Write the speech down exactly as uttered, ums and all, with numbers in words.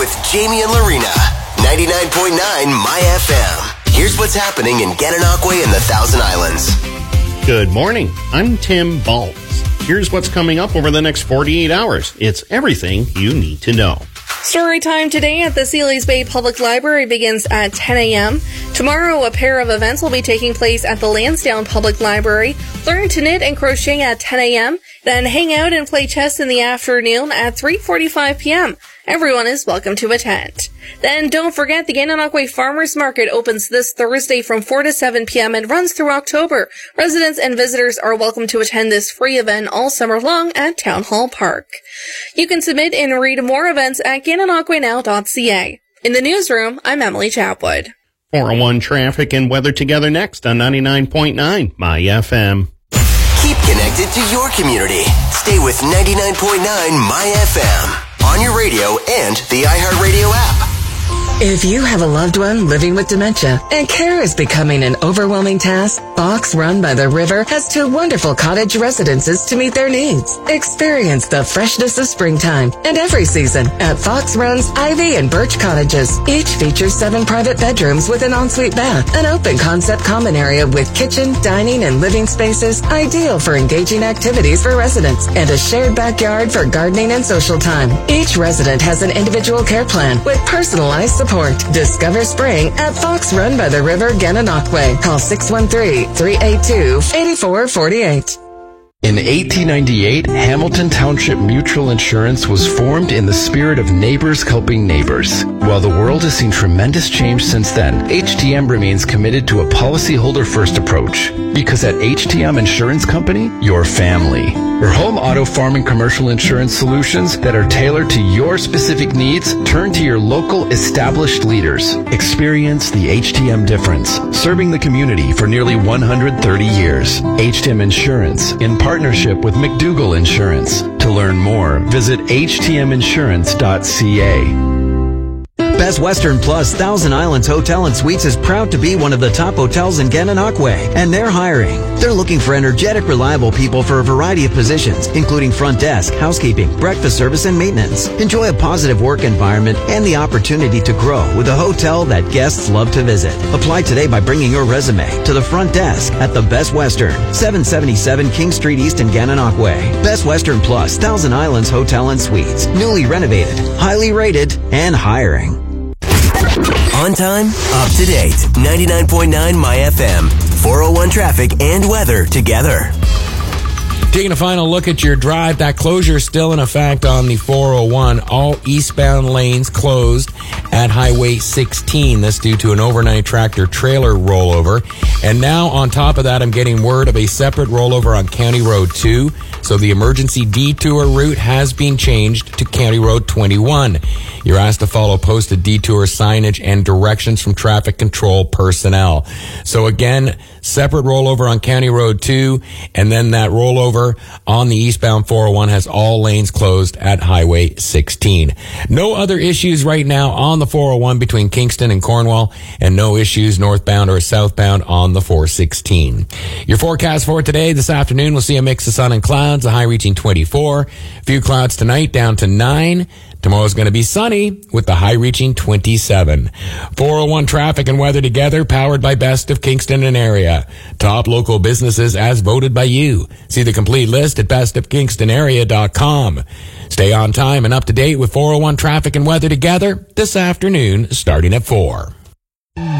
with Jamie and Lorena. ninety-nine point nine My F M. Here's what's happening in Gananoque and the Thousand Islands. Good morning. I'm Tim Baltz. Here's what's coming up over the next forty-eight hours. It's everything you need to know. Story time today at the Sealy's Bay Public Library begins at ten a.m. Tomorrow, a pair of events will be taking place at the Lansdowne Public Library. Learn to knit and crochet at ten a.m., then hang out and play chess in the afternoon at three forty-five p.m. Everyone is welcome to attend. Then don't forget the Gananoque Farmers Market opens this Thursday from four to seven p.m. and runs through October. Residents and visitors are welcome to attend this free event all summer long at Town Hall Park. You can submit and read more events at gananoque now dot c a. In the newsroom, I'm Emily Chapwood. four oh one traffic and weather together next on ninety-nine point nine My F M. Keep connected to your community. Stay with ninety-nine point nine My F M. On your radio and the iHeartRadio app. If you have a loved one living with dementia and care is becoming an overwhelming task, Fox Run by the River has two wonderful cottage residences to meet their needs. Experience the freshness of springtime and every season at Fox Run's Ivy and Birch Cottages. Each features seven private bedrooms with an ensuite bath, an open concept common area with kitchen, dining, and living spaces ideal for engaging activities for residents, and a shared backyard for gardening and social time. Each resident has an individual care plan with personalized support. Discover spring at Fox Run by the River, Gananoque. Call six one three, three eight two, eight four four eight. In eighteen ninety-eight, Hamilton Township Mutual Insurance was formed in the spirit of neighbors helping neighbors. While the world has seen tremendous change since then, H T M remains committed to a policyholder-first approach. Because at H T M Insurance Company, your family. For home, auto, farm, and commercial insurance solutions that are tailored to your specific needs, turn to your local established leaders. Experience the H T M difference, serving the community for nearly one hundred thirty years. H T M Insurance, in partnership with McDougall Insurance. To learn more, visit h t m insurance dot c a. Best Western Plus Thousand Islands Hotel and Suites is proud to be one of the top hotels in Gananoque, and they're hiring. They're looking for energetic, reliable people for a variety of positions, including front desk, housekeeping, breakfast service, and maintenance. Enjoy a positive work environment and the opportunity to grow with a hotel that guests love to visit. Apply today by bringing your resume to the front desk at the Best Western, seven seventy-seven King Street East in Gananoque. Best Western Plus Thousand Islands Hotel and Suites. Newly renovated, highly rated, and hiring. On time, up to date. ninety-nine point nine My F M. four oh one traffic and weather together. Taking a final look at your drive, that closure is still in effect on the four oh one. All eastbound lanes closed at Highway sixteen. That's due to an overnight tractor trailer rollover. And now on top of that, I'm getting word of a separate rollover on County Road two. So the emergency detour route has been changed to County Road twenty-one. You're asked to follow posted detour signage and directions from traffic control personnel. So again, separate rollover on County Road two, and then that rollover on the eastbound four oh one has all lanes closed at Highway sixteen. No other issues right now on the four oh one between Kingston and Cornwall, and no issues northbound or southbound on the four sixteen. Your forecast for today, this afternoon, we'll see a mix of sun and clouds, a high reaching twenty-four. A few clouds tonight, down to nine. Tomorrow's going to be sunny with the high reaching twenty-seven. four oh one traffic and weather together, powered by Best of Kingston and area. Top local businesses as voted by you. See the complete list at best of kingston area dot com. Stay on time and up to date with four oh one traffic and weather together this afternoon starting at four.